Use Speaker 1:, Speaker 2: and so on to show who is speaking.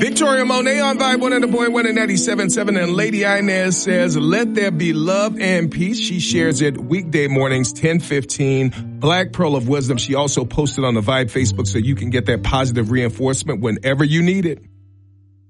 Speaker 1: Victoria Monet on Vibe 100.1 and 97.7. And Lady Inez says, let there be love and peace. She shares it weekday mornings, 10:15. Black Pearl of Wisdom. She also posted on the Vibe Facebook so you can get that positive reinforcement whenever you need it.